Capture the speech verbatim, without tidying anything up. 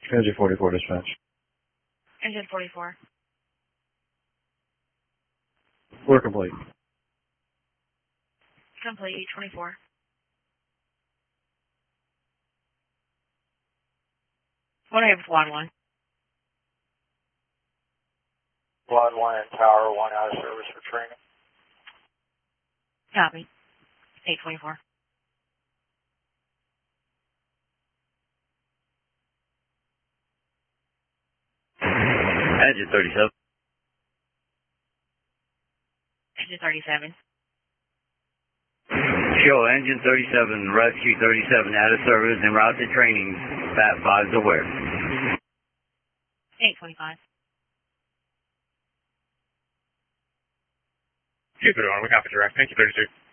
Engine forty-four dispatch. Engine forty-four. We're complete. Complete, eight twenty-four. What do I have with Quad one? Quad one and Tower one out of service for training. Copy. eight twenty-four. Engine thirty-seven. Engine thirty-seven. Show engine thirty-seven, rescue thirty-seven out of service en route to training. Fat five's aware. eight twenty-five. two thirty-one, we copy direct. Thank you, thirty-two.